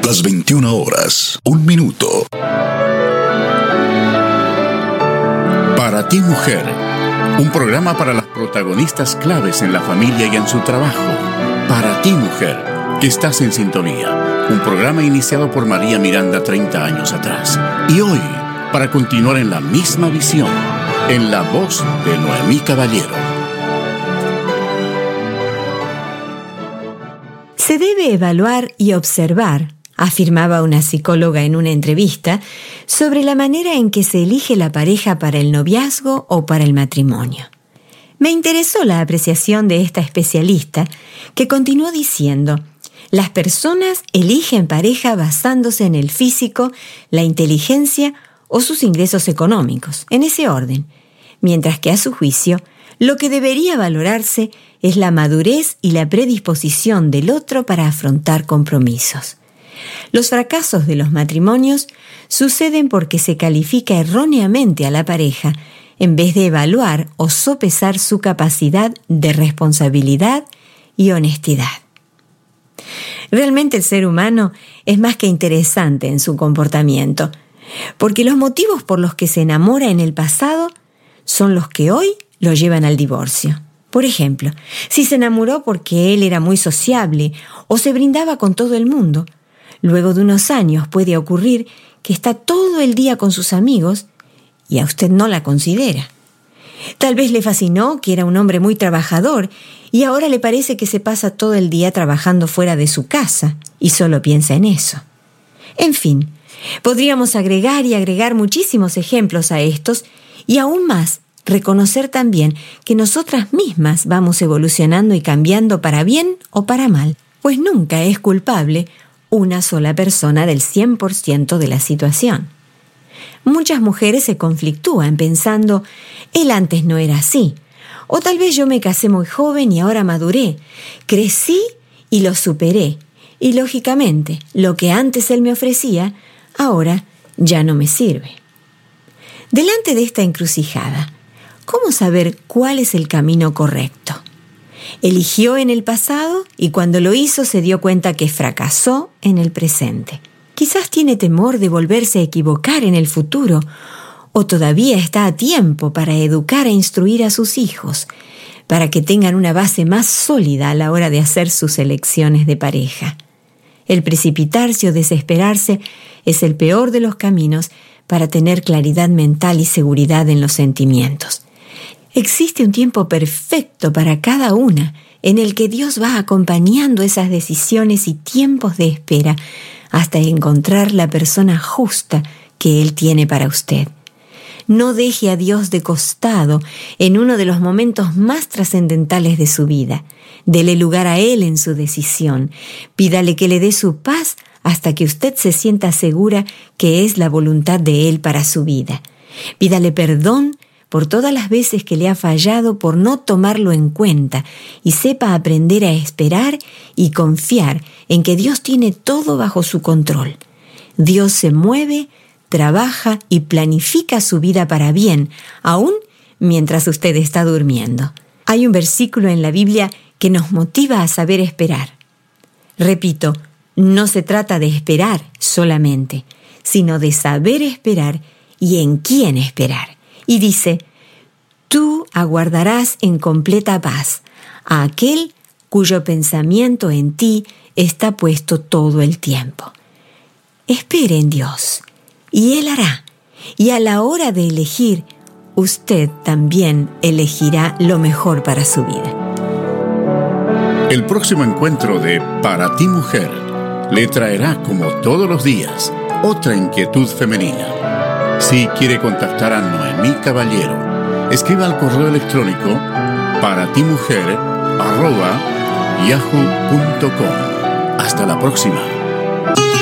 Las 21 horas, 1 minuto. Para ti, mujer, un programa para las protagonistas claves en la familia y en su trabajo. Para ti, mujer, que estás en sintonía. Un programa iniciado por María Miranda 30 años atrás. Y hoy, para continuar en la misma visión, en la voz de Noemí Caballero. Se debe evaluar y observar, afirmaba una psicóloga en una entrevista, sobre la manera en que se elige la pareja para el noviazgo o para el matrimonio. Me interesó la apreciación de esta especialista, que continuó diciendo: las personas eligen pareja basándose en el físico, la inteligencia o sus ingresos económicos, en ese orden, mientras que a su juicio, lo que debería valorarse es la madurez y la predisposición del otro para afrontar compromisos. Los fracasos de los matrimonios suceden porque se califica erróneamente a la pareja en vez de evaluar o sopesar su capacidad de responsabilidad y honestidad. Realmente el ser humano es más que interesante en su comportamiento, porque los motivos por los que se enamora en el pasado son los que hoy lo llevan al divorcio. Por ejemplo, si se enamoró porque él era muy sociable o se brindaba con todo el mundo, luego de unos años puede ocurrir que está todo el día con sus amigos y a usted no la considera. Tal vez le fascinó que era un hombre muy trabajador y ahora le parece que se pasa todo el día trabajando fuera de su casa y solo piensa en eso. En fin, podríamos agregar y agregar muchísimos ejemplos a estos y aún más reconocer también que nosotras mismas vamos evolucionando y cambiando para bien o para mal, pues nunca es culpable una sola persona del 100% de la situación. Muchas mujeres se conflictúan pensando: él antes no era así, o tal vez yo me casé muy joven y ahora maduré, crecí y lo superé, y lógicamente lo que antes él me ofrecía, ahora ya no me sirve. Delante de esta encrucijada, ¿cómo saber cuál es el camino correcto? Eligió en el pasado y cuando lo hizo se dio cuenta que fracasó en el presente. Quizás tiene temor de volverse a equivocar en el futuro, o todavía está a tiempo para educar e instruir a sus hijos, para que tengan una base más sólida a la hora de hacer sus elecciones de pareja. El precipitarse o desesperarse es el peor de los caminos para tener claridad mental y seguridad en los sentimientos. Existe un tiempo perfecto para cada una en el que Dios va acompañando esas decisiones y tiempos de espera hasta encontrar la persona justa que Él tiene para usted. No deje a Dios de costado en uno de los momentos más trascendentales de su vida. Dele lugar a Él en su decisión. Pídale que le dé su paz hasta que usted se sienta segura que es la voluntad de Él para su vida. Pídale perdón por todas las veces que le ha fallado por no tomarlo en cuenta y sepa aprender a esperar y confiar en que Dios tiene todo bajo su control. Dios se mueve, trabaja y planifica su vida para bien, aún mientras usted está durmiendo. Hay un versículo en la Biblia que nos motiva a saber esperar. Repito, no se trata de esperar solamente, sino de saber esperar y en quién esperar. Y dice: tú aguardarás en completa paz a aquel cuyo pensamiento en ti está puesto todo el tiempo. Espere en Dios, y Él hará. Y a la hora de elegir, usted también elegirá lo mejor para su vida. El próximo encuentro de Para ti, mujer, le traerá, como todos los días, otra inquietud femenina. Si quiere contactar a Noemí Caballero, escriba al correo electrónico paratimujer@yahoo.com. Hasta la próxima.